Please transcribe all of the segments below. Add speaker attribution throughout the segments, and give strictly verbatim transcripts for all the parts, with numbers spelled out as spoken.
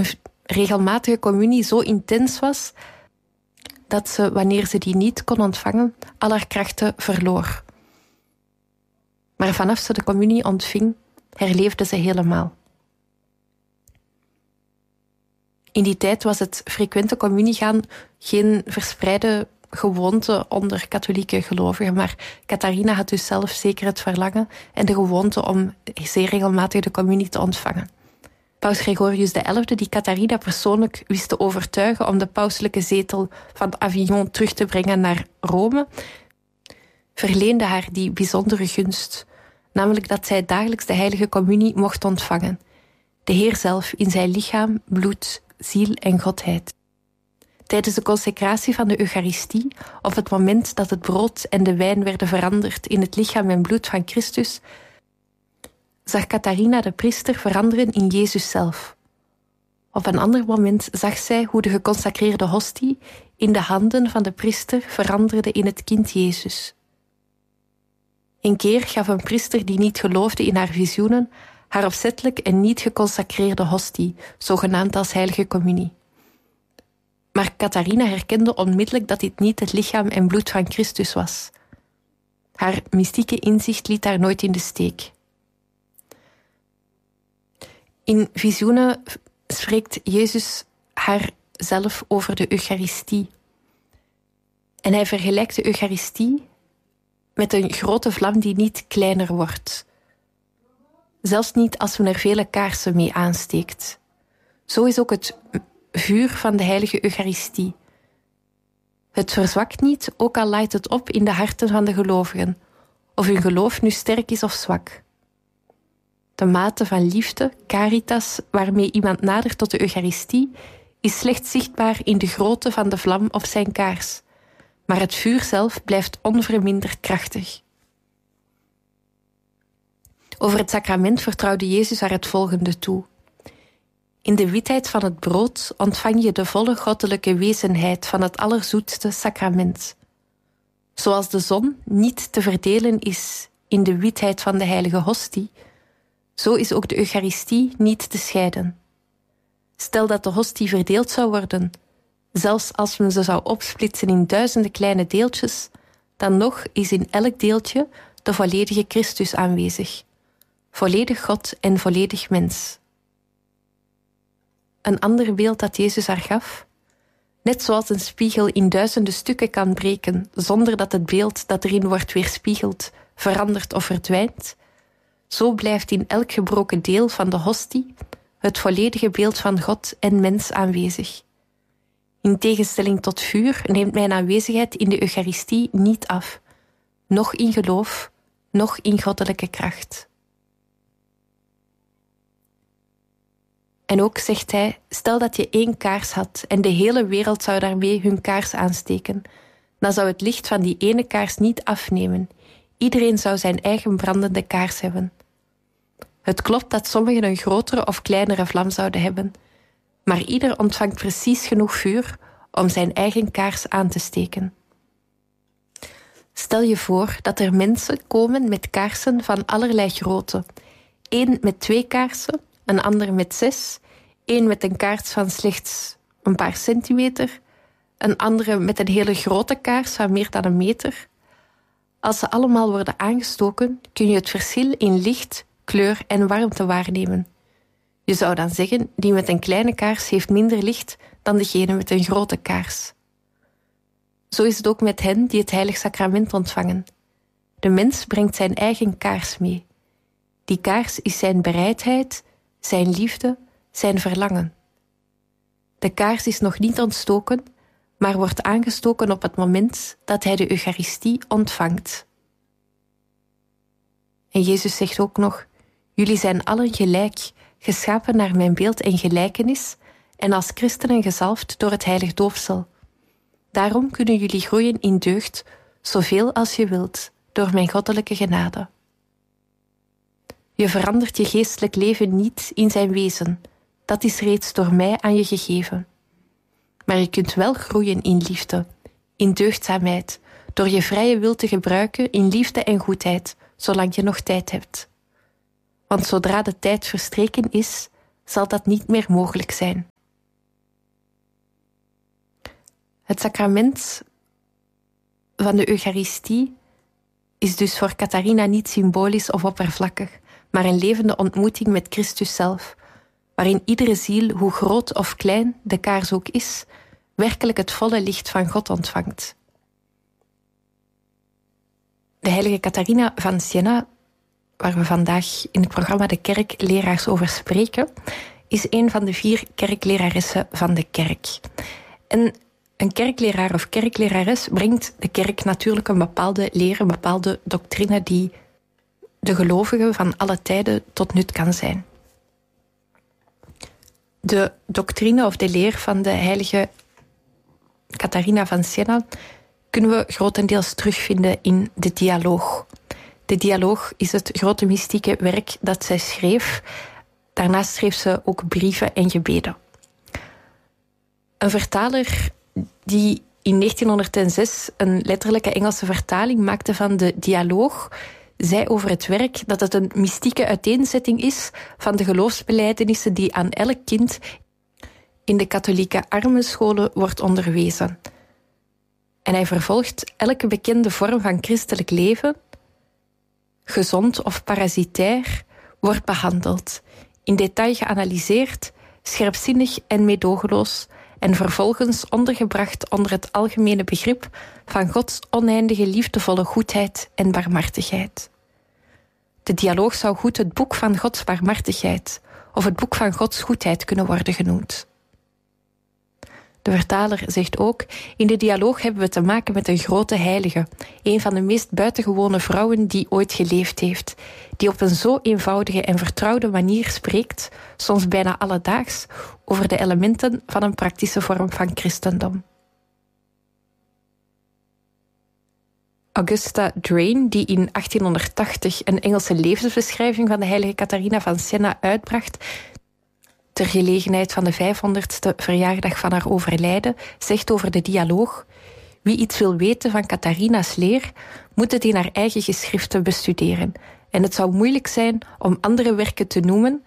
Speaker 1: een regelmatige communie zo intens was dat ze, wanneer ze die niet kon ontvangen, al haar krachten verloor. Maar vanaf ze de communie ontving, herleefde ze helemaal. In die tijd was het frequente communiegaan geen verspreide gewoonte onder katholieke gelovigen, maar Catharina had dus zelf zeker het verlangen en de gewoonte om zeer regelmatig de communie te ontvangen. Paus Gregorius de Elfde, die Catharina persoonlijk wist te overtuigen om de pauselijke zetel van Avignon terug te brengen naar Rome, verleende haar die bijzondere gunst, namelijk dat zij dagelijks de heilige communie mocht ontvangen. De Heer zelf in zijn lichaam, bloed, ziel en godheid. Tijdens de consecratie van de Eucharistie, op het moment dat het brood en de wijn werden veranderd in het lichaam en bloed van Christus, zag Catharina de priester veranderen in Jezus zelf. Op een ander moment zag zij hoe de geconsacreerde hostie in de handen van de priester veranderde in het kind Jezus. Een keer gaf een priester die niet geloofde in haar visioenen haar opzettelijk een niet geconsacreerde hostie, zogenaamd als heilige communie. Maar Catharina herkende onmiddellijk dat dit niet het lichaam en bloed van Christus was. Haar mystieke inzicht liet haar nooit in de steek. In visioenen spreekt Jezus haar zelf over de Eucharistie. En hij vergelijkt de Eucharistie met een grote vlam die niet kleiner wordt. Zelfs niet als men er vele kaarsen mee aansteekt. Zo is ook het vuur van de heilige Eucharistie. Het verzwakt niet, ook al laait het op in de harten van de gelovigen, of hun geloof nu sterk is of zwak. De mate van liefde, caritas, waarmee iemand nadert tot de Eucharistie, is slechts zichtbaar in de grootte van de vlam of zijn kaars, maar het vuur zelf blijft onverminderd krachtig. Over het sacrament vertrouwde Jezus haar het volgende toe. In de witheid van het brood ontvang je de volle goddelijke wezenheid van het allerzoetste sacrament. Zoals de zon niet te verdelen is in de witheid van de heilige hostie, zo is ook de Eucharistie niet te scheiden. Stel dat de hostie verdeeld zou worden, zelfs als men ze zou opsplitsen in duizenden kleine deeltjes, dan nog is in elk deeltje de volledige Christus aanwezig. Volledig God en volledig mens. Een ander beeld dat Jezus haar gaf, net zoals een spiegel in duizenden stukken kan breken zonder dat het beeld dat erin wordt weerspiegeld verandert of verdwijnt, zo blijft in elk gebroken deel van de hostie het volledige beeld van God en mens aanwezig. In tegenstelling tot vuur neemt mijn aanwezigheid in de Eucharistie niet af, noch in geloof, noch in goddelijke kracht. En ook zegt hij, stel dat je één kaars had en de hele wereld zou daarmee hun kaars aansteken, dan zou het licht van die ene kaars niet afnemen. Iedereen zou zijn eigen brandende kaars hebben. Het klopt dat sommigen een grotere of kleinere vlam zouden hebben, maar ieder ontvangt precies genoeg vuur om zijn eigen kaars aan te steken. Stel je voor dat er mensen komen met kaarsen van allerlei grootte. Eén met twee kaarsen, een ander met zes, één met een kaars van slechts een paar centimeter, een andere met een hele grote kaars van meer dan een meter. Als ze allemaal worden aangestoken, kun je het verschil in licht, kleur en warmte waarnemen. Je zou dan zeggen, die met een kleine kaars heeft minder licht dan degene met een grote kaars. Zo is het ook met hen die het heilig sacrament ontvangen. De mens brengt zijn eigen kaars mee. Die kaars is zijn bereidheid, zijn liefde, zijn verlangen. De kaars is nog niet ontstoken, maar wordt aangestoken op het moment dat hij de Eucharistie ontvangt. En Jezus zegt ook nog, jullie zijn allen gelijk, geschapen naar mijn beeld en gelijkenis en als christenen gezalfd door het heilig doopsel. Daarom kunnen jullie groeien in deugd, zoveel als je wilt, door mijn goddelijke genade. Je verandert je geestelijk leven niet in zijn wezen, dat is reeds door mij aan je gegeven. Maar je kunt wel groeien in liefde, in deugdzaamheid, door je vrije wil te gebruiken in liefde en goedheid, zolang je nog tijd hebt. Want zodra de tijd verstreken is, zal dat niet meer mogelijk zijn. Het sacrament van de Eucharistie is dus voor Catharina niet symbolisch of oppervlakkig, maar een levende ontmoeting met Christus zelf, waarin iedere ziel, hoe groot of klein de kaars ook is, werkelijk het volle licht van God ontvangt. De heilige Catharina van Siena, waar we vandaag in het programma De Kerkleraars over spreken, is een van de vier kerkleraressen van de kerk. En een kerkleraar of kerklerares brengt de kerk natuurlijk een bepaalde leer, een bepaalde doctrine die de gelovigen van alle tijden tot nut kan zijn. De doctrine of de leer van de heilige Catharina van Siena kunnen we grotendeels terugvinden in de dialoog. De dialoog is het grote mystieke werk dat zij schreef. Daarnaast schreef ze ook brieven en gebeden. Een vertaler die in negentienhonderdzes een letterlijke Engelse vertaling maakte van de dialoog, zei over het werk dat het een mystieke uiteenzetting is van de geloofsbelijdenissen die aan elk kind in de katholieke armenscholen wordt onderwezen. En hij vervolgt: elke bekende vorm van christelijk leven, gezond of parasitair, wordt behandeld, in detail geanalyseerd, scherpzinnig en meedogenloos, en vervolgens ondergebracht onder het algemene begrip van Gods oneindige liefdevolle goedheid en barmhartigheid. De dialoog zou goed het boek van Gods barmhartigheid of het boek van Gods goedheid kunnen worden genoemd. De vertaler zegt ook: in de dialoog hebben we te maken met een grote heilige, een van de meest buitengewone vrouwen die ooit geleefd heeft, die op een zo eenvoudige en vertrouwde manier spreekt, soms bijna alledaags, over de elementen van een praktische vorm van christendom. Augusta Drain, die in achttienhonderdtachtig een Engelse levensbeschrijving van de heilige Catharina van Siena uitbracht, ter gelegenheid van de vijfhonderdste verjaardag van haar overlijden, zegt over de dialoog: wie iets wil weten van Catharina's leer, moet het in haar eigen geschriften bestuderen. En het zou moeilijk zijn om andere werken te noemen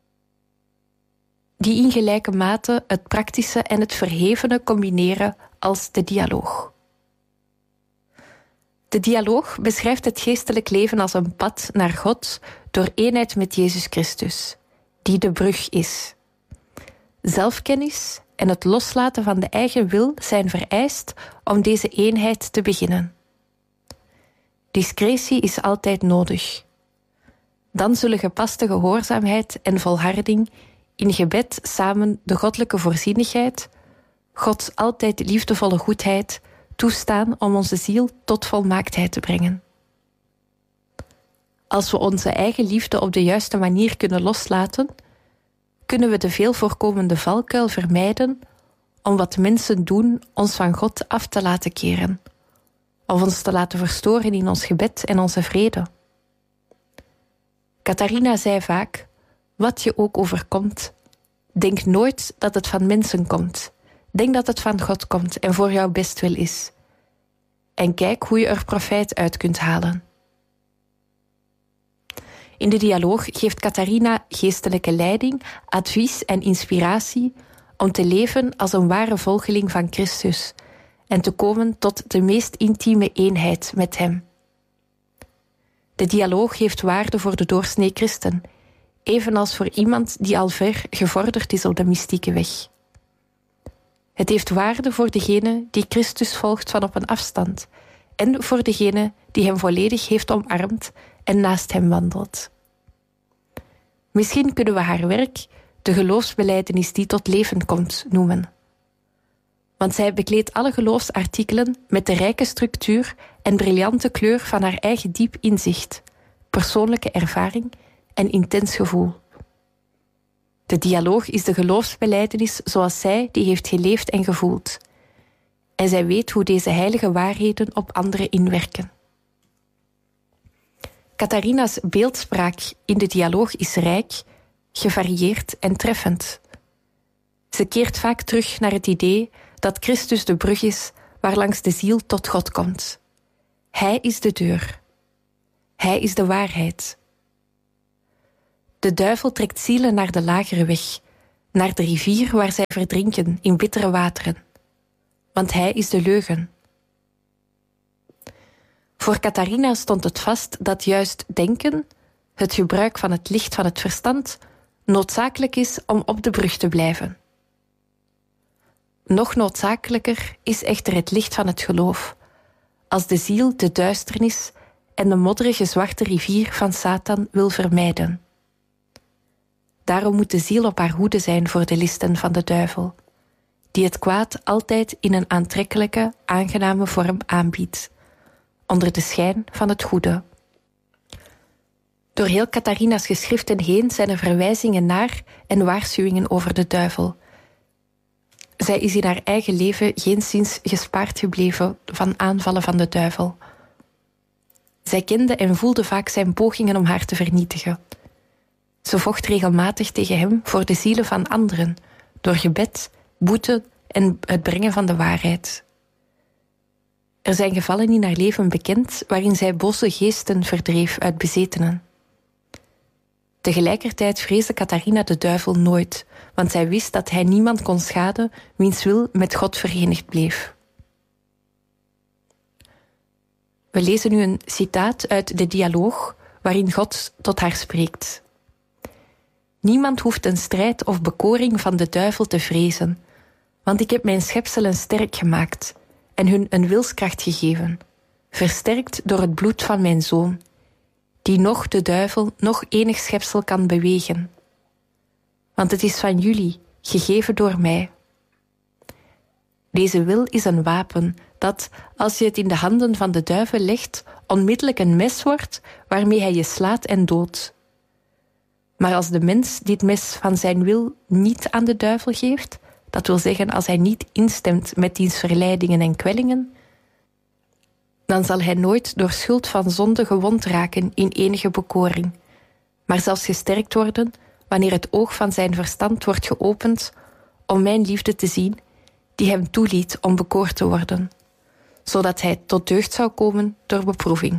Speaker 1: die in gelijke mate het praktische en het verhevene combineren als de dialoog. De dialoog beschrijft het geestelijk leven als een pad naar God door eenheid met Jezus Christus, die de brug is. Zelfkennis en het loslaten van de eigen wil zijn vereist om deze eenheid te beginnen. Discretie is altijd nodig. Dan zullen gepaste gehoorzaamheid en volharding in gebed samen de goddelijke voorzienigheid, Gods altijd liefdevolle goedheid, toestaan om onze ziel tot volmaaktheid te brengen. Als we onze eigen liefde op de juiste manier kunnen loslaten, kunnen we de veel voorkomende valkuil vermijden om wat mensen doen ons van God af te laten keren, of ons te laten verstoren in ons gebed en onze vrede. Catharina zei vaak: wat je ook overkomt, denk nooit dat het van mensen komt. Denk dat het van God komt en voor jouw bestwil is. En kijk hoe je er profijt uit kunt halen. In de dialoog geeft Catharina geestelijke leiding, advies en inspiratie om te leven als een ware volgeling van Christus en te komen tot de meest intieme eenheid met hem. De dialoog heeft waarde voor de doorsnee christen, evenals voor iemand die al ver gevorderd is op de mystieke weg. Het heeft waarde voor degene die Christus volgt van op een afstand en voor degene die hem volledig heeft omarmd en naast hem wandelt. Misschien kunnen we haar werk de geloofsbelijdenis die tot leven komt noemen. Want zij bekleedt alle geloofsartikelen met de rijke structuur en briljante kleur van haar eigen diep inzicht, persoonlijke ervaring en intens gevoel. De dialoog is de geloofsbelijdenis zoals zij die heeft geleefd en gevoeld. En zij weet hoe deze heilige waarheden op anderen inwerken. Catharina's beeldspraak in de dialoog is rijk, gevarieerd en treffend. Ze keert vaak terug naar het idee dat Christus de brug is waarlangs de ziel tot God komt. Hij is de deur. Hij is de waarheid. De duivel trekt zielen naar de lagere weg, naar de rivier waar zij verdrinken in bittere wateren. want hij is de leugen. Voor Catharina stond het vast dat juist denken, het gebruik van het licht van het verstand, noodzakelijk is om op de brug te blijven. Nog noodzakelijker is echter het licht van het geloof, als de ziel de duisternis en de modderige zwarte rivier van Satan wil vermijden. Daarom moet de ziel op haar hoede zijn voor de listen van de duivel, die het kwaad altijd in een aantrekkelijke, aangename vorm aanbiedt, onder de schijn van het goede. Door heel Catharina's geschriften heen zijn er verwijzingen naar en waarschuwingen over de duivel. Zij is in haar eigen leven geenszins gespaard gebleven van aanvallen van de duivel. Zij kende en voelde vaak zijn pogingen om haar te vernietigen. Ze vocht regelmatig tegen hem voor de zielen van anderen, door gebed, boete en het brengen van de waarheid. Er zijn gevallen in haar leven bekend waarin zij boze geesten verdreef uit bezetenen. Tegelijkertijd vreesde Catharina de duivel nooit, want zij wist dat hij niemand kon schaden wiens wil met God verenigd bleef. We lezen nu een citaat uit de dialoog waarin God tot haar spreekt. Niemand hoeft een strijd of bekoring van de duivel te vrezen, want ik heb mijn schepselen sterk gemaakt en hun een wilskracht gegeven, versterkt door het bloed van mijn zoon, die noch de duivel noch enig schepsel kan bewegen. Want het is van jullie, gegeven door mij. Deze wil is een wapen dat, als je het in de handen van de duivel legt, onmiddellijk een mes wordt waarmee hij je slaat en doodt. Maar als de mens dit mes van zijn wil niet aan de duivel geeft, dat wil zeggen als hij niet instemt met diens verleidingen en kwellingen, dan zal hij nooit door schuld van zonde gewond raken in enige bekoring, maar zelfs gesterkt worden wanneer het oog van zijn verstand wordt geopend om mijn liefde te zien, die hem toeliet om bekoord te worden, zodat hij tot deugd zou komen door beproeving.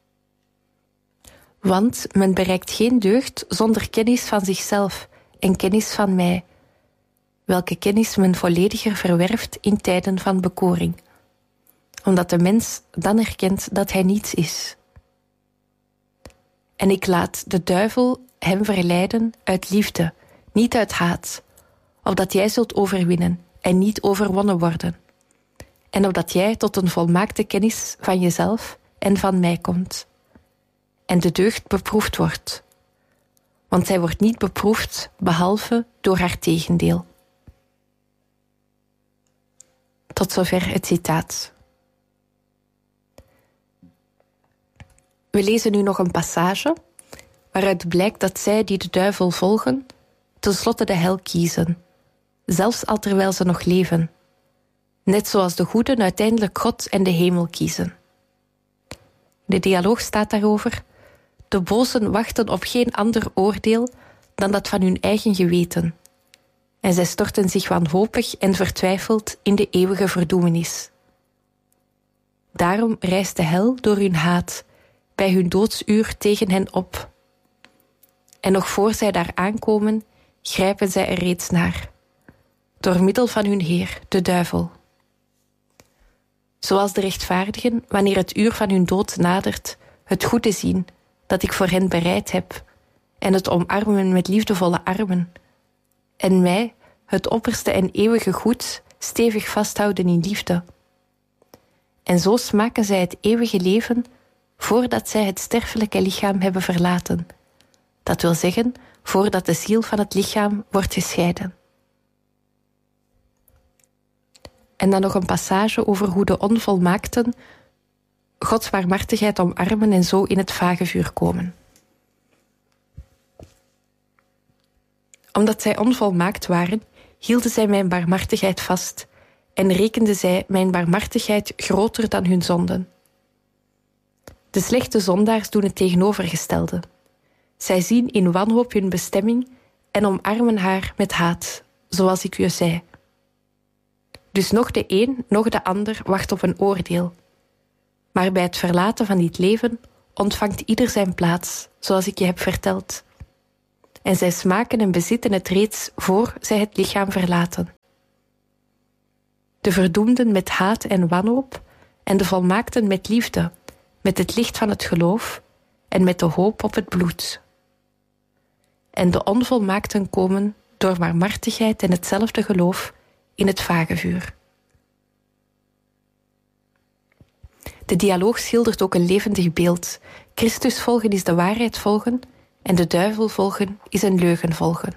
Speaker 1: Want men bereikt geen deugd zonder kennis van zichzelf en kennis van mij, welke kennis men vollediger verwerft in tijden van bekoring, omdat de mens dan erkent dat hij niets is. En ik laat de duivel hem verleiden uit liefde, niet uit haat, opdat jij zult overwinnen en niet overwonnen worden, en opdat jij tot een volmaakte kennis van jezelf en van mij komt, en de deugd beproefd wordt, want zij wordt niet beproefd behalve door haar tegendeel. Tot zover het citaat. We lezen nu nog een passage waaruit blijkt dat zij die de duivel volgen, tenslotte de hel kiezen, zelfs al terwijl ze nog leven, net zoals de goeden uiteindelijk God en de hemel kiezen. De dialoog staat daarover: de bozen wachten op geen ander oordeel dan dat van hun eigen geweten, en zij storten zich wanhopig en vertwijfeld in de eeuwige verdoemenis. Daarom rijst de hel door hun haat bij hun doodsuur tegen hen op. En nog voor zij daar aankomen, grijpen zij er reeds naar, door middel van hun heer, de duivel. Zoals de rechtvaardigen, wanneer het uur van hun dood nadert, het goede zien dat ik voor hen bereid heb, en het omarmen met liefdevolle armen, en mij, het opperste en eeuwige goed, stevig vasthouden in liefde. En zo smaken zij het eeuwige leven voordat zij het sterfelijke lichaam hebben verlaten. Dat wil zeggen, voordat de ziel van het lichaam wordt gescheiden. En dan nog een passage over hoe de onvolmaakten Gods barmhartigheid omarmen en zo in het vagevuur komen. Omdat zij onvolmaakt waren, hielden zij mijn barmhartigheid vast en rekenden zij mijn barmhartigheid groter dan hun zonden. De slechte zondaars doen het tegenovergestelde. Zij zien in wanhoop hun bestemming en omarmen haar met haat, zoals ik u zei. Dus nog de een, nog de ander wacht op een oordeel. Maar bij het verlaten van dit leven ontvangt ieder zijn plaats, zoals ik je heb verteld. En zij smaken en bezitten het reeds voor zij het lichaam verlaten. de verdoemden met haat en wanhoop, en de volmaakten met liefde, met het licht van het geloof en met de hoop op het bloed. En de onvolmaakten komen door barmhartigheid en hetzelfde geloof in het vagevuur. De dialoog schildert ook een levendig beeld. Christus volgen is de waarheid volgen en de duivel volgen is een leugen volgen.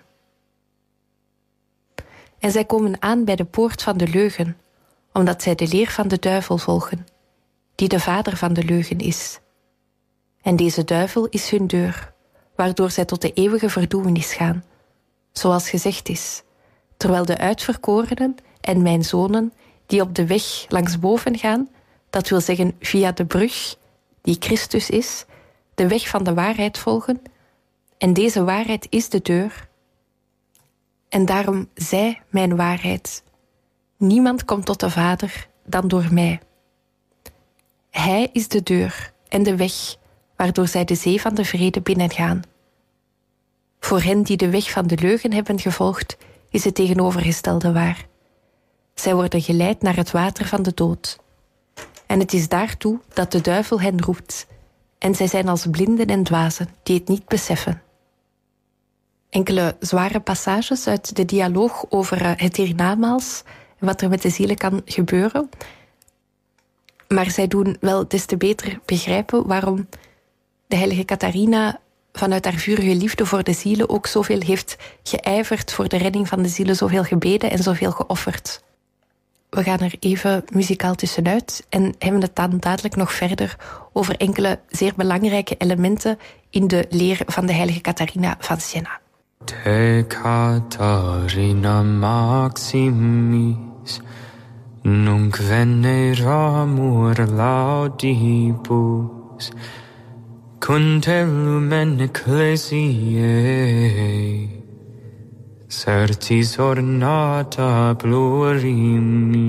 Speaker 1: En zij komen aan bij de poort van de leugen, omdat zij de leer van de duivel volgen, die de vader van de leugen is. En deze duivel is hun deur, waardoor zij tot de eeuwige verdoemenis gaan, zoals gezegd is, terwijl de uitverkorenen en mijn zonen, die op de weg langs boven gaan, dat wil zeggen via de brug, die Christus is, de weg van de waarheid volgen, en deze waarheid is de deur, en daarom zij mijn waarheid. Niemand komt tot de Vader dan door mij. Hij is de deur en de weg, waardoor zij de zee van de vrede binnengaan. Voor hen die de weg van de leugen hebben gevolgd, is het tegenovergestelde waar. Zij worden geleid naar het water van de dood. En het is daartoe dat de duivel hen roept, en zij zijn als blinden en dwazen die het niet beseffen. Enkele zware passages uit de dialoog over het hiernamaals en wat er met de zielen kan gebeuren. Maar zij doen wel des te beter begrijpen waarom de heilige Catharina vanuit haar vurige liefde voor de zielen ook zoveel heeft geijverd voor de redding van de zielen, zoveel gebeden en zoveel geofferd. We gaan er even muzikaal tussenuit en hebben het dan dadelijk nog verder over enkele zeer belangrijke elementen in de leer van de heilige Catharina van Siena.
Speaker 2: Te Catarina maximis nunc veneramur laudibus Cundellum ecclesiae certis ornata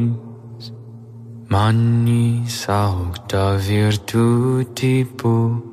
Speaker 2: plurimis magnis aucta virtutibus